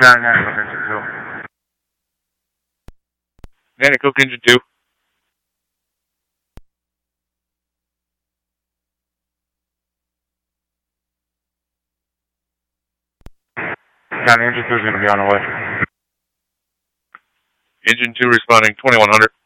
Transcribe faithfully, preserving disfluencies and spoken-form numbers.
Nine nine Cook Engine two. Danny Cook Engine two. County Engine two is going to be on the way. Engine two responding twenty-one hundred.